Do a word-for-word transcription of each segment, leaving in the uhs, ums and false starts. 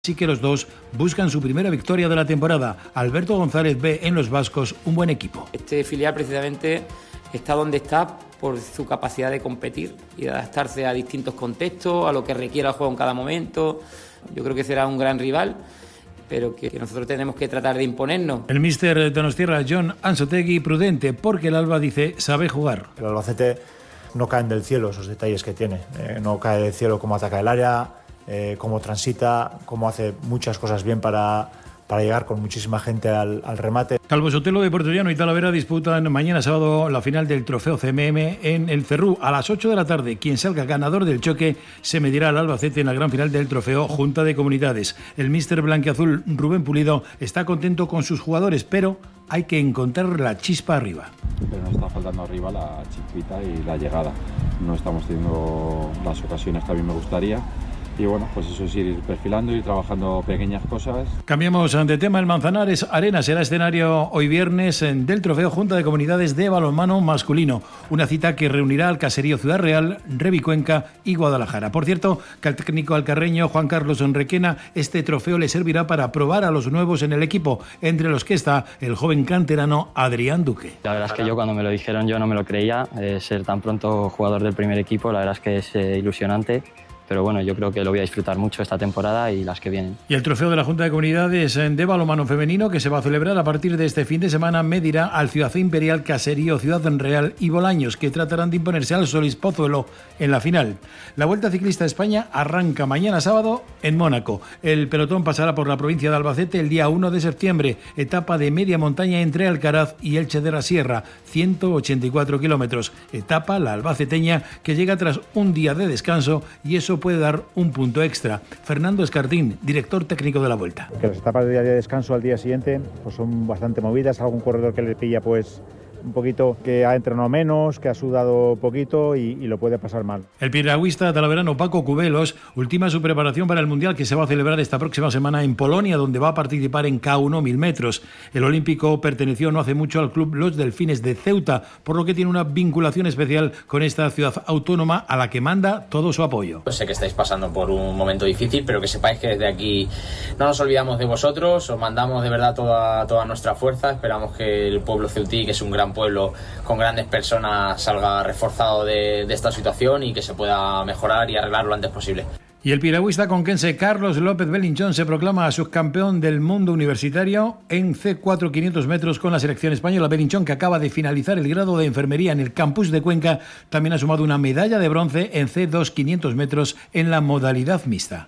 Así que los dos buscan su primera victoria de la temporada. Alberto González ve en los vascos un buen equipo. Este filial precisamente está donde está por su capacidad de competir y de adaptarse a distintos contextos, a lo que requiera el juego en cada momento. Yo creo que será un gran rival, pero que nosotros tenemos que tratar de imponernos. El míster donostiarra Jon Anzoátegui prudente porque el Alba dice sabe jugar. El Albacete no caen del cielo esos detalles que tiene, eh, no cae del cielo cómo ataca el área, eh, cómo transita, cómo hace muchas cosas bien para, para llegar con muchísima gente al, al remate. Calvo Sotelo de Puerto Llano y Talavera disputan mañana sábado la final del trofeo C M M en el Cerrú a las ocho de la tarde. Quien salga ganador del choque se medirá al Albacete en la gran final del trofeo Junta de Comunidades. El míster blanquiazul Rubén Pulido está contento con sus jugadores, pero hay que encontrar la chispa arriba. Pero nos está faltando arriba la chispita y la llegada. No estamos teniendo las ocasiones que a mí me gustaría. Y bueno, pues eso es ir perfilando y trabajando pequeñas cosas. Cambiamos de tema. El Manzanares Arena será escenario hoy viernes del trofeo Junta de Comunidades de balonmano masculino. Una cita que reunirá al caserío Ciudad Real, Revicuenca y Guadalajara. Por cierto, que al técnico alcarreño Juan Carlos Enrequena este trofeo le servirá para probar a los nuevos en el equipo, entre los que está el joven canterano Adrián Duque. La verdad es que yo cuando me lo dijeron yo no me lo creía. Eh, ser tan pronto jugador del primer equipo, la verdad es que es eh, ilusionante. Pero bueno, yo creo que lo voy a disfrutar mucho esta temporada y las que vienen. Y el trofeo de la Junta de Comunidades de balonmano femenino, que se va a celebrar a partir de este fin de semana, medirá al Ciudad Imperial, Caserío, Ciudad Real y Bolaños, que tratarán de imponerse al Solís Pozuelo en la final. La Vuelta Ciclista a España arranca mañana sábado en Mónaco. El pelotón pasará por la provincia de Albacete el día uno de septiembre, etapa de media montaña entre Alcaraz y Elche de la Sierra, ciento ochenta y cuatro kilómetros. Etapa, la albaceteña, que llega tras un día de descanso y eso puede dar un punto extra. Fernando Escardín, director técnico de la Vuelta. Que las etapas de día de descanso al día siguiente pues son bastante movidas, algún corredor que le pilla pues un poquito que ha entrenado menos, que ha sudado poquito y, y lo puede pasar mal. El piragüista talaverano Paco Cubelos ultima su preparación para el Mundial que se va a celebrar esta próxima semana en Polonia, donde va a participar en K uno mil metros. El olímpico perteneció no hace mucho al club Los Delfines de Ceuta, por lo que tiene una vinculación especial con esta ciudad autónoma a la que manda todo su apoyo. Pues sé que estáis pasando por un momento difícil, pero que sepáis que desde aquí no nos olvidamos de vosotros, os mandamos de verdad toda, toda nuestra fuerza. Esperamos que el pueblo ceutí, que es un gran pueblo con grandes personas, salga reforzado de, de esta situación y que se pueda mejorar y arreglar lo antes posible. Y el piragüista conquense Carlos López Belinchón se proclama subcampeón del mundo universitario en C cuatro quinientos metros con la selección española. Belinchón, que acaba de finalizar el grado de enfermería en el campus de Cuenca, también ha sumado una medalla de bronce en C dos quinientos metros en la modalidad mixta.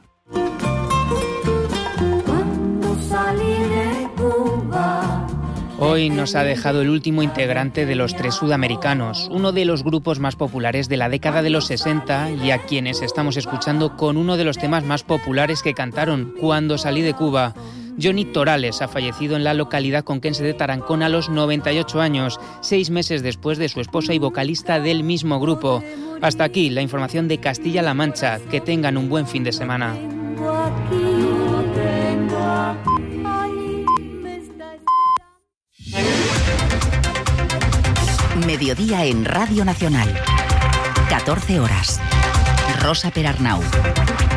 Hoy nos ha dejado el último integrante de los Tres Sudamericanos, uno de los grupos más populares de la década de los sesenta y a quienes estamos escuchando con uno de los temas más populares que cantaron, Cuando salí de Cuba. Johnny Torales ha fallecido en la localidad conquense de Tarancón a los noventa y ocho años, seis meses después de su esposa y vocalista del mismo grupo. Hasta aquí la información de Castilla-La Mancha. Que tengan un buen fin de semana. Mediodía en Radio Nacional. catorce horas. Rosa Perarnau.